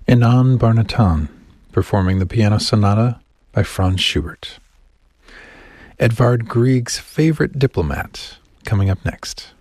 Inan Barnatan, performing the Piano Sonata by Franz Schubert. Edvard Grieg's Favorite Diplomat, coming up next.